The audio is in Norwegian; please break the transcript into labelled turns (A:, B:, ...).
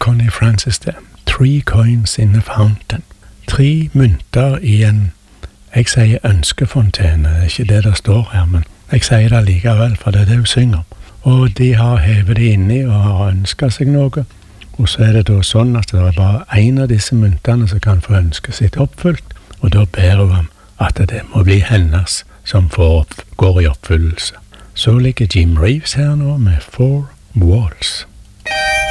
A: Connie Francis det. 3 coins in a fountain. 3 mynter i en, jeg sier ønskefontene, det er ikke det der står her, men jeg sier det likevel, for det er det hun synger. Og de har hevet det inni og har ønsket seg noe, og så er det da sånn at det er bare en av disse myntene som kan få ønsket sitt oppfylt, og da ber hun om at det må bli hennes som går i oppfyllelse. Så ligger Jim Reeves her nå med 4 Walls.